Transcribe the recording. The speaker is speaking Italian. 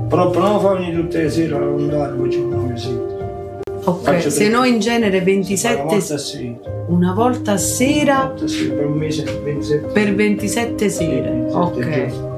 Però non lo fa venire tutte le sere a lavorare, poi ci fanno visita. Ok, se no in genere 27 una volta a sera per un mese, 27 per 27 sere. Ok.